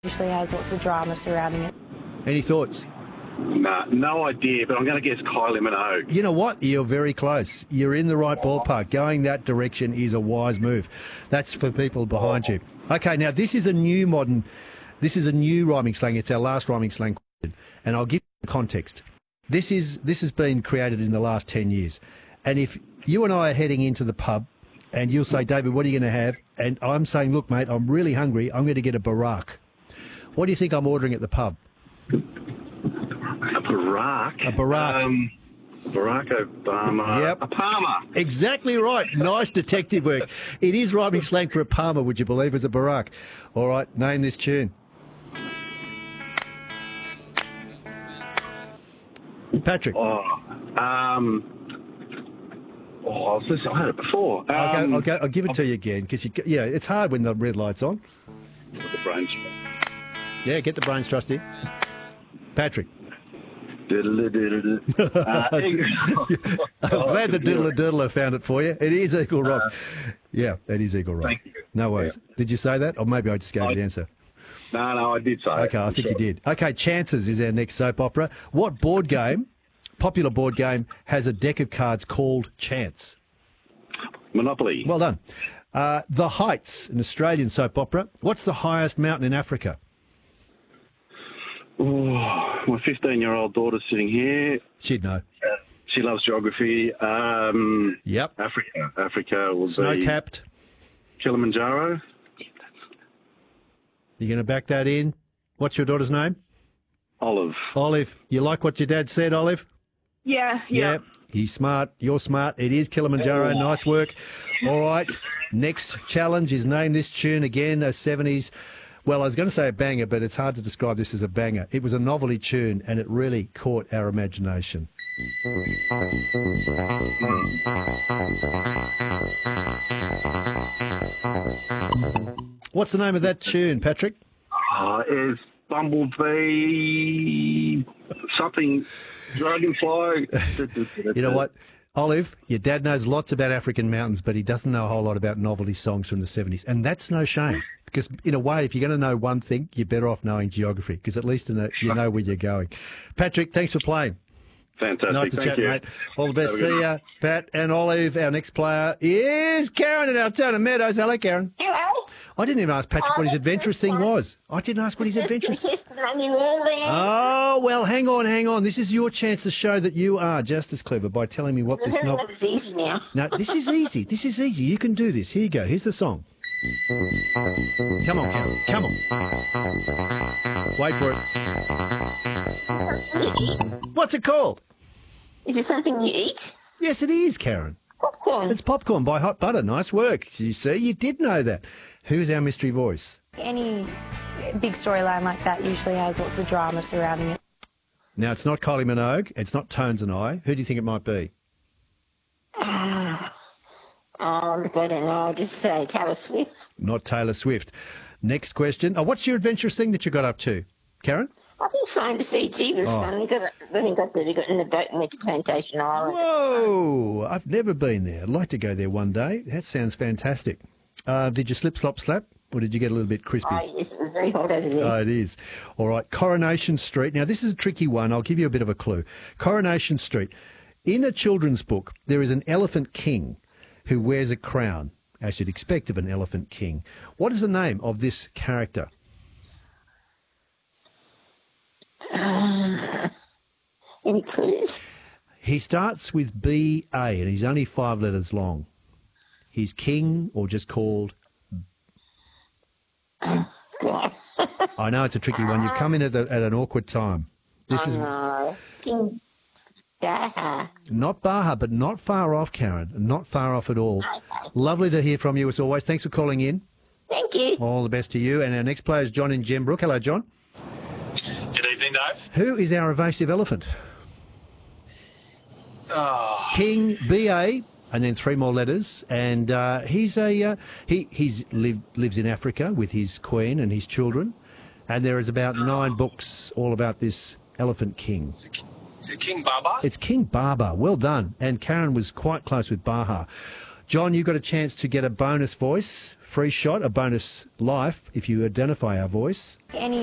Usually has lots of drama surrounding it. Any thoughts? Nah, no idea, but I'm going to guess Kylie Minogue. You know what? You're very close. You're in the right ballpark. Going that direction is a wise move. That's for people behind you. Okay, now this is a new rhyming slang. It's our last rhyming slang question, and I'll give you context. This has been created in the last 10 years. And if you and I are heading into the pub and you'll say, David, what are you going to have? And I'm saying, look, mate, I'm really hungry. I'm going to get a Barack. What do you think I'm ordering at the pub? A Barack? A Barack. Barack Obama. Yep. A Palmer. Exactly right. Nice detective work. It is rhyming slang for a Palmer, would you believe, as a Barack. All right, name this tune. Patrick. I heard it before. I'll give it to you again because it's hard when the red light's on. The brains. Yeah, get the brains trusty. Patrick. I'm glad the diddler found it for you. It is Eagle Rock. Yeah, that is Eagle Rock. Thank you. No worries. Yeah. Did you say that? Or maybe I just gave the answer. No, I did say it. Okay, I think you did. Okay, Chances is our next soap opera. What popular board game, has a deck of cards called Chance? Monopoly. Well done. The Heights, an Australian soap opera. What's the highest mountain in Africa? My 15-year-old daughter's sitting here. She'd know. She loves geography. Yep. Africa will be... Snow-capped. Kilimanjaro. You going to back that in? What's your daughter's name? Olive. Olive. You like what your dad said, Olive? Yeah. He's smart. You're smart. It is Kilimanjaro. Nice work. All right. Next challenge is name this tune again, a 70s. Well, I was going to say a banger, but it's hard to describe this as a banger. It was a novelty tune, and it really caught our imagination. What's the name of that tune, Patrick? It's Bumblebee, something, Dragonfly. You know what? Olive, your dad knows lots about African mountains, but he doesn't know a whole lot about novelty songs from the 70s. And that's no shame, because in a way, if you're going to know one thing, you're better off knowing geography, because at least you know where you're going. Patrick, thanks for playing. Fantastic. Nice to Thank chat, you. mate. All the best. See ya, Pat and Olive. Our next player is Karen in Altona Meadows. Hello, Karen. Hello. I didn't even ask Patrick what his adventurous thing was. I didn't ask what his adventurous... Oh, well, hang on. This is your chance to show that you are just as clever by telling me what this novel... It's easy now. No, this is easy. This is easy. You can do this. Here you go. Here's the song. Come on, Karen. Come on. Wait for it. What's it called? Is it something you eat? Yes, it is, Karen. Popcorn. It's popcorn by Hot Butter. Nice work. You see, you did know that. Who's our mystery voice? Any big storyline like that usually has lots of drama surrounding it. Now, it's not Kylie Minogue. It's not Tones and I. Who do you think it might be? Look, I don't know. I'll just say Taylor Swift. Not Taylor Swift. Next question. Oh, what's your adventurous thing that you got up to, Karen? I think flying to Fiji was fun. We got in the boat and went to Plantation Island. Whoa! I've never been there. I'd like to go there one day. That sounds fantastic. Did you slip, slop, slap? Or did you get a little bit crispy? Oh, yes, it was very hot over there. Oh, it is. All right, Coronation Street. Now, this is a tricky one. I'll give you a bit of a clue. Coronation Street. In a children's book, there is an elephant king who wears a crown, as you'd expect of an elephant king. What is the name of this character? Any clues? He starts with B-A, and he's only 5 letters long. He's king or just called... God. I know it's a tricky one. You've come in at an awkward time. This is King Baha. not Baha, but not far off, Karen. Not far off at all. Lovely to hear from you as always. Thanks for calling in. Thank you. All the best to you. And our next player is John in Gembrook. Hello, John. Good evening, Dave. Who is our evasive elephant? King B-A, and then 3 more letters. And he's lives in Africa with his queen and his children. And there is about 9 books all about this elephant king. Is it King Baba? It's King Baba. Well done. And Karen was quite close with Baha. John, you've got a chance to get a bonus voice, free shot, a bonus life if you identify our voice. Any